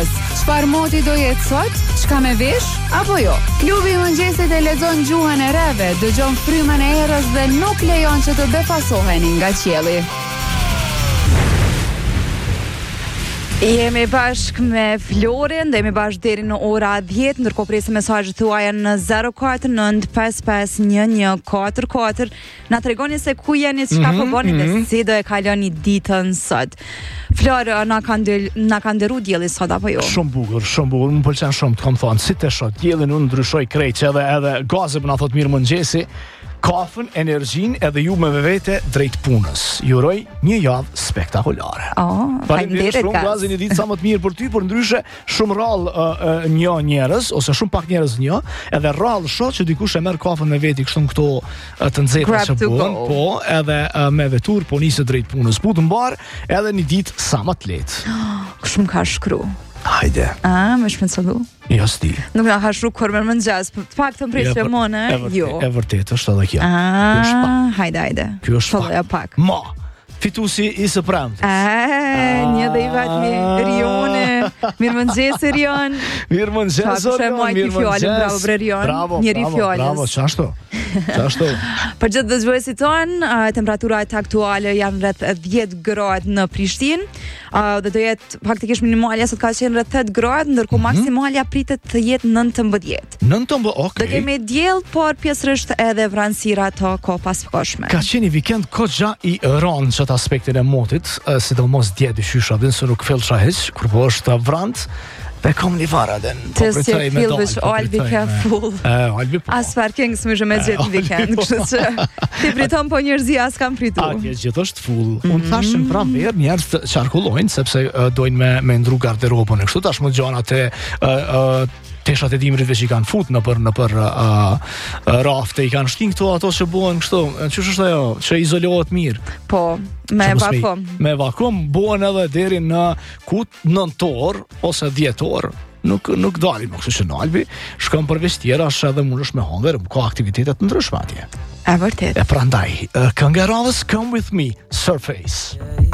mëngjes. Çfarë moti do jetë sot? Çka me vesh apo jo? Klubi i mëngjesit e lexon gjuhën e reve, dëgjon frymën e erës dhe nuk lejon që të befasoheni nga qielli. Jemi bashk me Florin dhe jemi bashk deri në ora 10, ndërkohë presim mesazhet tuaja në 049551144. Na tregoni se ku jeni, çka po bëni dhe si do e kaloni ditën sot. Flor, na ka nderu dielli sot apo jo? Shumë bukur, shumë bukur. Më pëlqen shumë të kam thënë, si të shoh diellin, unë ndryshoj krejt, edhe gazi po na thot mirë mëngjesi. Kafën, energjin edhe ju me vete drejt punës. Juroj një javë spektakolare. Faleminderit shumë gazin një ditë sa më të mirë për ty, por ndryshe shumë rrallë një njerëz ose shumë pak njerëz një, edhe rrallë shoh që dikush e merr kafën me veti kështu këto të nxehta që bën, po, edhe me vetur po niset drejt punës. Putë mbar edhe një ditë sa më të lehtë. Kush më ka shkru? Hajde. Më shpensolu? Jo sti. Nuk na ka shkru kur më mëngjes, të paktën prej shemone, jo. E vërtet është edhe kjo. Hajde. Ky është pak. Ma. Fitusi i së premtes. Një dhe i vetmi Rione. Mirëmëngjes Rion. Mirëmëngjes. Bravo bre Rion. Njëri fjalës. Bravo, çashtu. Për gjithë dëgjuesit tonë, temperaturat aktuale janë rreth 10 gradë në Prishtinë. Dhe do jetë faktikisht minimalja sot ka qenë rreth 8 gradë, ndërkohë maksimalja pritet të jetë 19. 19, okay. Do kemi diell, por pjesërisht edhe vranësira të kohë paskoshme. Ka qenë një vikend goxha i rënd çat aspektin e motit, sidomos dje dyshysha, dhe nëse nuk fillsha hiç, kur po është vrant. Dhe kom një vara dhe në popritoj me dalë. Albi ka full. Albi po. As parking s'më zhë me gjithë në vikend, kështë që ti priton po njërzia as kam pritu. Atje gjithë është full. Unë thashën praver njerëz të qarkullojnë, sepse dojnë me ndru garderobën e kështu, tash më gjanat e teshat e dimrit veç i kanë fut në për rafte, i kanë shtin këto ato që buhen kështu, qysh është ajo, që izolohet mirë. Po, me vakum. Me vakum, buhen edhe deri në kut 9 orë, ose 10 orë. Nuk dalim, kështu që në Albi, shkëm për vestjera, shë edhe mund është me hongër, ka aktivitetet në ndryshme atje. E vërtet. E prandaj, këngë e radhës, Come With Me, Surface.